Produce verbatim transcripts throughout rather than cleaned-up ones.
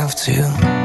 have to.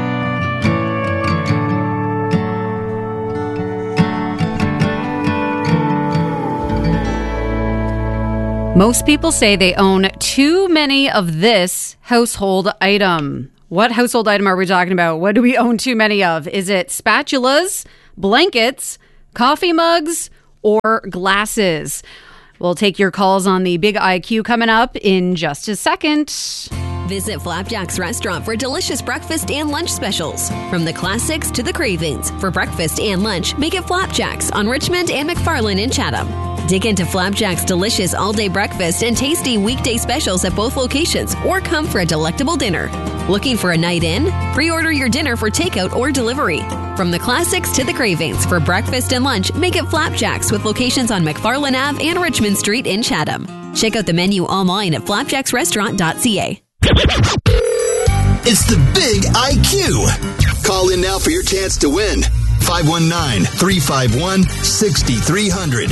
Most people say they own too many of this household item. What household item are we talking about? What do we own too many of? Is it spatulas, blankets, coffee mugs, or glasses? We'll take your calls on the Big I Q coming up in just a second. Visit Flapjack's restaurant for delicious breakfast and lunch specials. From the classics to the cravings. For breakfast and lunch, make it Flapjack's on Richmond and McFarland in Chatham. Dig into Flapjack's delicious all-day breakfast and tasty weekday specials at both locations, or come for a delectable dinner. Looking for a night in? Pre-order your dinner for takeout or delivery. From the classics to the cravings. For breakfast and lunch, make it Flapjack's with locations on McFarland Avenue and Richmond Street in Chatham. Check out the menu online at flapjacks restaurant dot c a. It's the Big I Q. Call in now for your chance to win. five one nine, three five one, six three zero zero.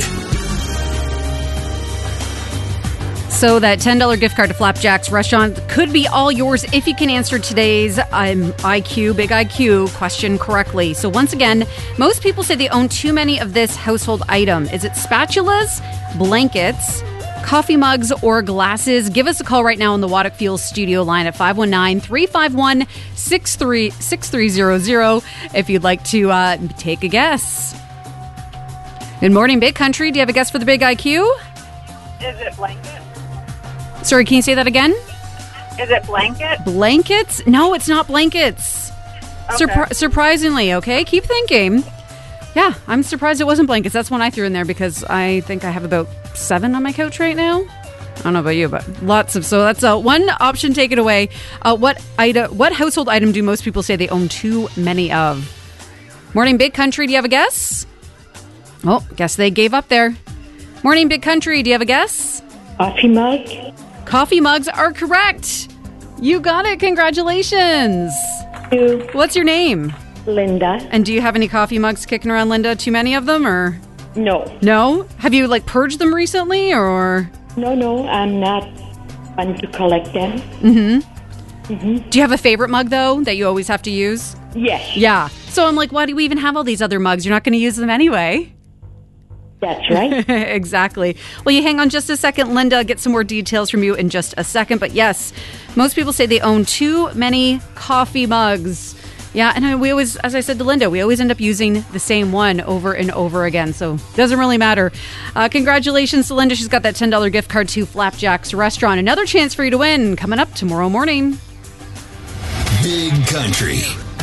So that ten dollars gift card to Flapjack's restaurant could be all yours if you can answer today's um, I Q, Big I Q question correctly. So once again, most people say they own too many of this household item. Is it spatulas, blankets, coffee mugs, or glasses? Give us a call right now on the Waddock Fuel studio line at five one nine, three five one, six three zero zero if you'd like to uh, take a guess. Good morning, Big Country. Do you have a guess for the Big I Q? Is it blanket? Sorry, can you say that again? Is it blanket? Blankets? No, it's not blankets. Okay. Surpri- surprisingly, okay? Keep thinking. Yeah, I'm surprised it wasn't blankets. That's one I threw in there because I think I have about seven on my couch right now. I don't know about you, but lots of. So that's uh, one option. Take it away. Uh, what item? What household item do most people say they own too many of? Morning, Big Country. Do you have a guess? Oh, guess they gave up there. Morning, Big Country. Do you have a guess? Coffee mug. Coffee mugs are correct. You got it. Congratulations. Thank you. What's your name? Linda. And do you have any coffee mugs kicking around, Linda? Too many of them, or? No. No? Have you, like, purged them recently, or? No, no, I'm not one to collect them. Mm-hmm. Mm-hmm. Do you have a favorite mug, though, that you always have to use? Yes. Yeah. So I'm like, why do we even have all these other mugs? You're not going to use them anyway. That's right. Exactly. Well, you hang on just a second, Linda. I'll get some more details from you in just a second. But yes, most people say they own too many coffee mugs. Yeah, and I, we always, as I said to Linda, we always end up using the same one over and over again. So it doesn't really matter. Uh, congratulations to Linda. She's got that ten dollars gift card to Flapjack's restaurant. Another chance for you to win coming up tomorrow morning. Big Country.